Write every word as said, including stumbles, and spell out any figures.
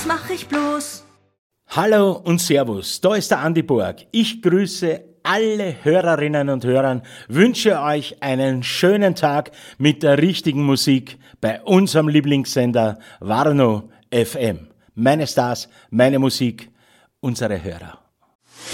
mach ich bloß? Hallo und Servus, da ist der Andi Borg. Ich grüße alle Hörerinnen und Hörer, wünsche euch einen schönen Tag mit der richtigen Musik bei unserem Lieblingssender Warnow F M. Meine Stars, meine Musik, unsere Hörer.